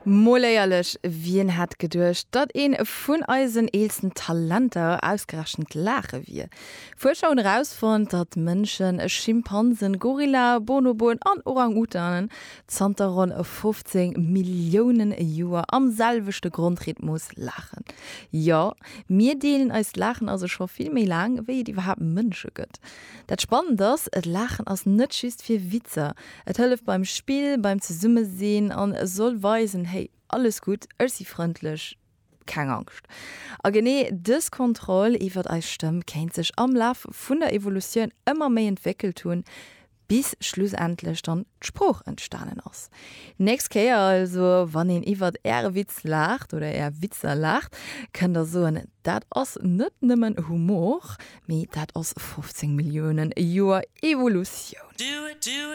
Moleierlech wien hat gedurcht, dat een vun eisen eelsten Talenter ausgerechnet lache wie. Vorschauen rausfand, dat Mënschen, Schimpansen, Gorilla, Bonobon an Orang-Utanen zanteron 15 Millionen Joer am selwechte Grundrhythmus lachen. Ja, mir deelen als Lachen also schon viel mehr lang, wie die überhaupt Mënsche gëtt. Dat spannend das, et Lachen as net schüst fir Witzer. Et hilft beim Spiel, beim Zusumme sehen an soll weisen, hey, alles gut, sie freundlich, keine Angst. A gene das Kontroll iwwer eis Stimme kennt sich am Lauf vun der Evolution immer mehr entwickelt tun, bis schlussendlich dann Spruch entstanden ist. Nächst Kehr also, wann ihn iwwer Witz lacht oder Witzer lacht, kann der so ein dat ass net nimmen Humor, mit dat aus 15 Millionen Joer Evolution.